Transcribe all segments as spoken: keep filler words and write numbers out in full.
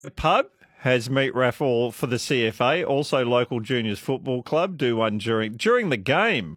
The pub has meat raffle for the C F A, also local juniors football club do one during during the game.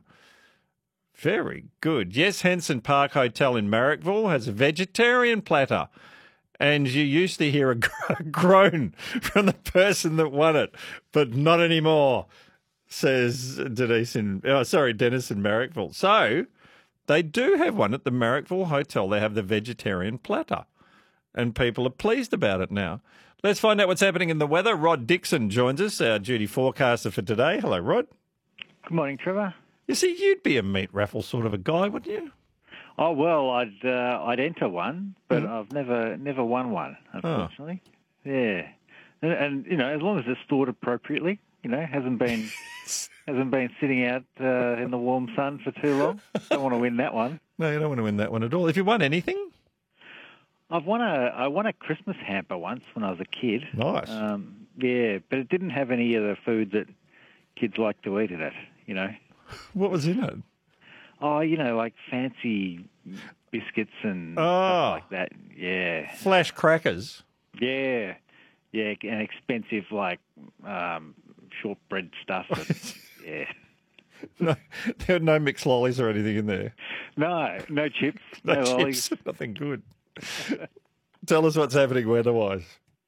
Very good. Yes, Henson Park Hotel in Marrickville has a vegetarian platter. And you used to hear a groan from the person that won it, but not anymore, says Denise in, oh, sorry, Dennis in Marrickville. So they do have one at the Marrickville Hotel. They have the vegetarian platter, and people are pleased about it now. Let's find out what's happening in the weather. Rod Dixon joins us, our duty forecaster for today. Hello, Rod. Good morning, Trevor. You see, you'd be a meat raffle sort of a guy, wouldn't you? Oh well, I'd uh, I'd enter one, but Mm. I've never never won one, unfortunately. Yeah, and, and you know, as long as it's stored appropriately, you know, hasn't been hasn't been sitting out uh, in the warm sun for too long. Don't want to win that one. No, you don't want to win that one at all. If you won anything, I've won a I won a Christmas hamper once when I was a kid. nice. Um, yeah, but it didn't have any of the food that kids like to eat in it. You know. What was in it? Oh, you know, like fancy biscuits and Oh. stuff like that. Yeah. Flash crackers. Yeah, yeah, and expensive like um, shortbread stuff. And, yeah, No, there were no mixed lollies or anything in there. no, no chips, No, no, lollies. chips, nothing good. Tell us what's happening weather-wise.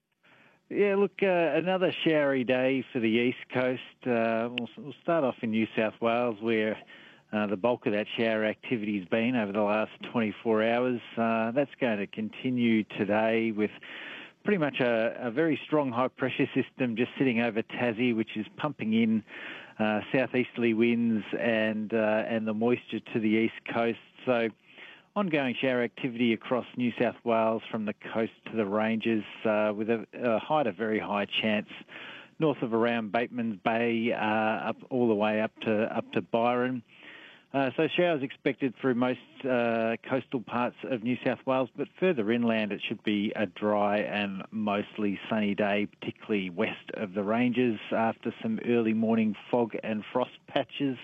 Yeah, look, uh, another showery day for the east coast. Uh, we'll, we'll start off in New South Wales, where uh, the bulk of that shower activity has been over the last twenty-four hours. Uh, that's going to continue today with pretty much a, a very strong high-pressure system just sitting over Tassie, which is pumping in uh, southeasterly winds and uh, and the moisture to the east coast. So ongoing shower activity across New South Wales from the coast to the ranges uh, with a, a high to very high chance north of around Bateman's Bay uh, up all the way up to up to Byron. Uh, so showers expected through most uh, coastal parts of New South Wales, but further inland it should be a dry and mostly sunny day, particularly west of the ranges after some early morning fog and frost patches.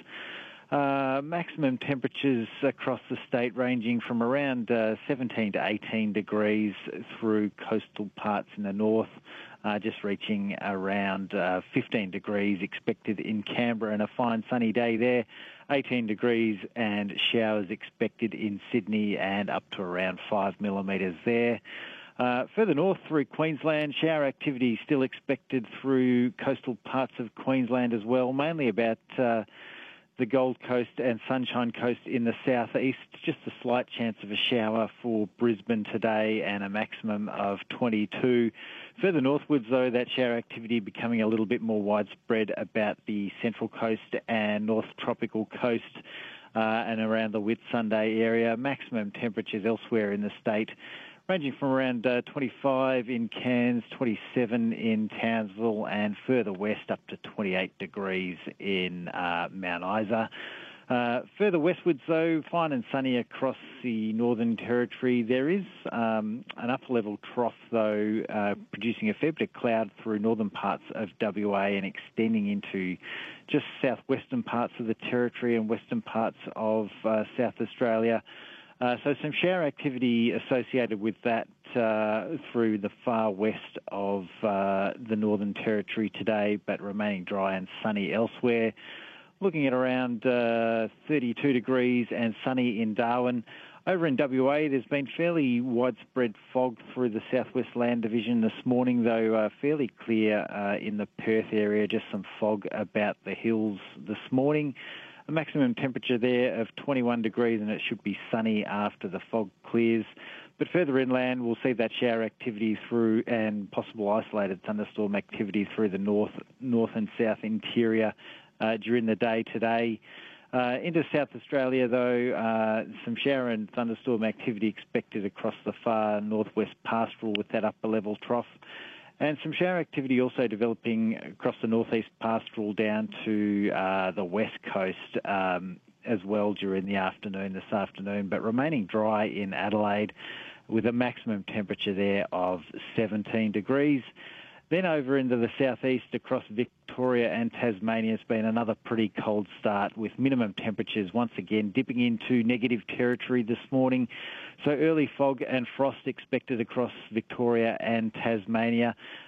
Uh, maximum temperatures across the state ranging from around uh, seventeen to eighteen degrees through coastal parts in the north, uh, just reaching around uh, fifteen degrees expected in Canberra and a fine sunny day there. eighteen degrees and showers expected in Sydney and up to around five millimetres there. Uh, further north through Queensland, shower activity still expected through coastal parts of Queensland as well, mainly about Uh, the Gold Coast and Sunshine Coast in the southeast. Just a slight chance of a shower for Brisbane today and a maximum of twenty-two. Further northwards, though, that shower activity becoming a little bit more widespread about the Central Coast and North Tropical Coast uh, and around the Whitsunday area. Maximum temperatures elsewhere in the state ranging from around uh, twenty-five in Cairns, twenty-seven in Townsville, and further west up to twenty-eight degrees in uh, Mount Isa. Uh, further westwards, though, fine and sunny across the Northern Territory. There is um, an upper-level trough, though, uh, producing a fair bit of cloud through northern parts of W A and extending into just southwestern parts of the Territory and western parts of uh, South Australia. Uh, so some shower activity associated with that uh, through the far west of uh, the Northern Territory today, but remaining dry and sunny elsewhere. Looking at around uh, thirty-two degrees and sunny in Darwin. Over in W A, there's been fairly widespread fog through the Southwest Land Division this morning, though uh, fairly clear uh, in the Perth area, just some fog about the hills this morning. A maximum temperature there of twenty-one degrees, and it should be sunny after the fog clears. But further inland, we'll see that shower activity through and possible isolated thunderstorm activity through the north, north and south interior uh, during the day today. Uh, into South Australia, though, uh, some shower and thunderstorm activity expected across the far northwest pastoral with that upper level trough. And some shower activity also developing across the northeast pastoral down to uh, the west coast um, as well during the afternoon this afternoon, but remaining dry in Adelaide with a maximum temperature there of seventeen degrees. Then over into the southeast across Victoria and Tasmania, it's been another pretty cold start with minimum temperatures once again dipping into negative territory this morning. So early fog and frost expected across Victoria and Tasmania.